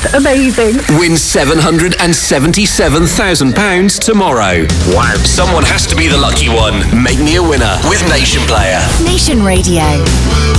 amazing. Win £777,000 tomorrow. Wow. Someone has to be the lucky one. Make me a winner with Nation Player. Nation Radio.